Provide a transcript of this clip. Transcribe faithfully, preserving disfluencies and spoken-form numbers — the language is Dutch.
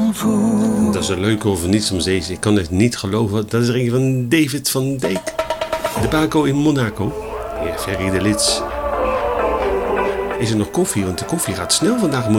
Zandvoort. Dat is een leuke over niets om zees. Ik kan het niet geloven. Dat is er een van David van Dijk. De Baco in Monaco. Ja, Ferry de Lits. Is er nog koffie? Want de koffie gaat snel vandaag in